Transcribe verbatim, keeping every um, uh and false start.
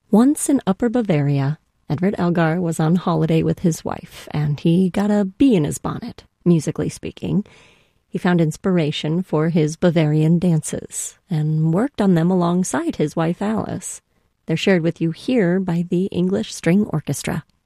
Once in Upper Bavaria, Edward Elgar was on holiday with his wife, and he got a bee in his bonnet, musically speaking. He found inspiration for his Bavarian dances, and worked on them alongside his wife Alice. They're shared with you here by the English String Orchestra.